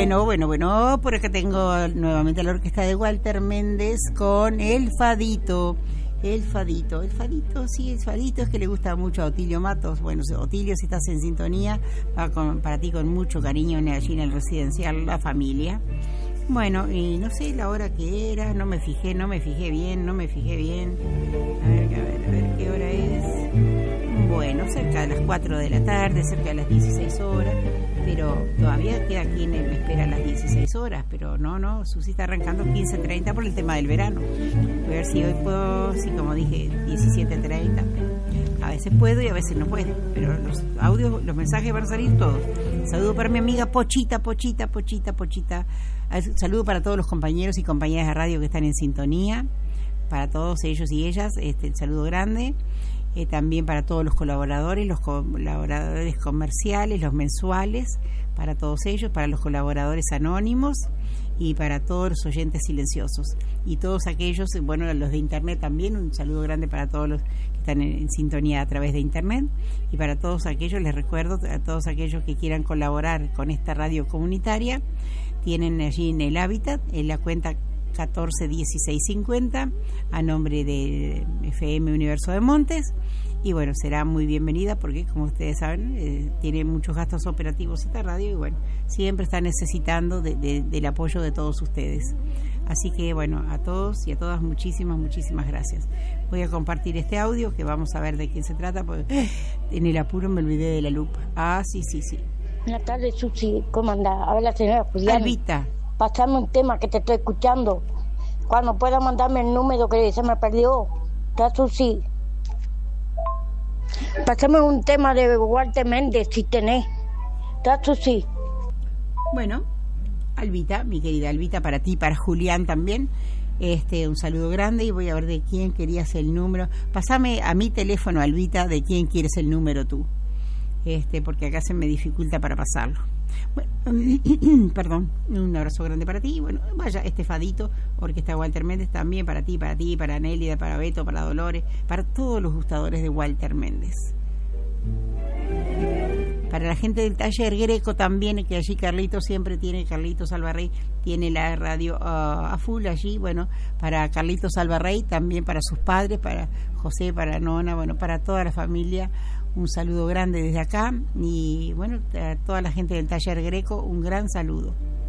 Bueno, por acá tengo nuevamente la orquesta de Walter Méndez con El Fadito. El Fadito, sí, el Fadito es que le gusta mucho a Otilio Matos. Bueno, Otilio, si estás en sintonía, para ti con mucho cariño allí en el residencial La Familia. Bueno, y no sé la hora que era, no me fijé bien. A ver qué hora es. Bueno, cerca de las 4 de la tarde, cerca de las 16 horas, pero todavía queda quien me espera a las 16 horas, pero no, Susi está arrancando 15:30 por el tema del verano. Voy a ver si hoy puedo, sí, como dije, 17:30. A veces puedo y a veces no puedo, pero los audios, los mensajes van a salir todos. Saludo para mi amiga Pochita. Saludo para todos los compañeros y compañeras de radio que están en sintonía, para todos ellos y ellas, el saludo grande. También para todos los colaboradores comerciales, los mensuales, para todos ellos, para los colaboradores anónimos y para todos los oyentes silenciosos. Y todos aquellos, bueno, los de internet también, un saludo grande para todos los que están en sintonía a través de internet. Y para todos aquellos, les recuerdo, a todos aquellos que quieran colaborar con esta radio comunitaria, tienen allí en el Hábitat, en la cuenta 141650 a nombre de FM Universo de Montes, y bueno, será muy bienvenida porque, como ustedes saben, tiene muchos gastos operativos esta radio y bueno, siempre está necesitando del apoyo de todos ustedes. Así que bueno, a todos y a todas muchísimas gracias. Voy a compartir este audio que vamos a ver de quién se trata, porque en el apuro me olvidé de la lupa. Sí. Buenas tardes, Susi, ¿cómo andás? Habla la señora Julián. Albita, pasame un tema que te estoy escuchando. Cuando pueda mandarme el número que se me perdió. ¿Está, Susi? Pasame un tema de Walter Méndez, si tenés. ¿Está, Susi? Bueno, Albita, mi querida Albita, para ti, para Julián también. Un saludo grande y voy a ver de quién querías el número. Pasame a mi teléfono, Albita, de quién quieres el número tú. Porque acá se me dificulta para pasarlo. Bueno, perdón, un abrazo grande para ti. Bueno, vaya, Fadito, orquesta Walter Méndez, también para ti, para Nélida, para Beto, para Dolores, para todos los gustadores de Walter Méndez. Para la gente del taller Greco también, que allí Carlitos Alvarrey tiene la radio a full allí. Bueno, para Carlitos Alvarrey, también para sus padres, para José, para Nona, bueno, para toda la familia. Un saludo grande desde acá y bueno, a toda la gente del taller Greco, un gran saludo.